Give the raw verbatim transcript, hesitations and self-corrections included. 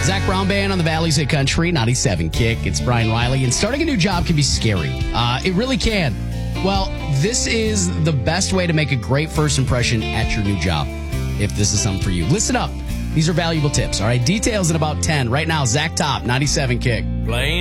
Zach Brown Band on the Valleys at Country, ninety-seven Kick. It's Brian Riley. And starting a new job can be scary. Uh, it really can. Well, this is the best way to make a great first impression at your new job, if this is something for you. Listen up. These are valuable tips, all right? Details in about ten. Right now, Zach Top, ninety-seven Kick. Playing.